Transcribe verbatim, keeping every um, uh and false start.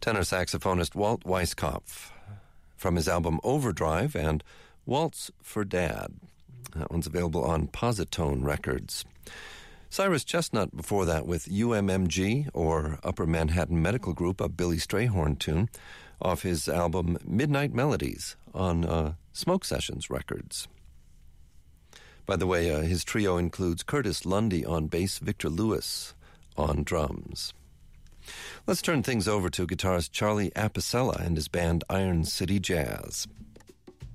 tenor saxophonist Walt Weiskopf from his album Overdrive and Waltz for Dad. That one's available on Positone Records. Cyrus Chestnut before that with U M M G, or Upper Manhattan Medical Group, a Billy Strayhorn tune, off his album Midnight Melodies on uh, Smoke Sessions Records. By the way, uh, his trio includes Curtis Lundy on bass, Victor Lewis on drums. Let's turn things over to guitarist Charlie Apicella and his band Iron City Jazz.